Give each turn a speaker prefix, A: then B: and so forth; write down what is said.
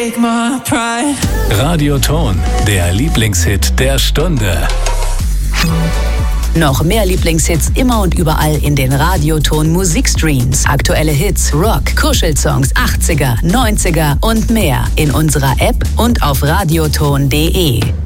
A: take my pride.
B: Radioton, der Lieblingshit der Stunde.
C: Noch mehr Lieblingshits immer und überall in den Radioton Musikstreams. Aktuelle Hits, Rock, Kuschelsongs, 80er, 90er und mehr in unserer App und auf radioton.de.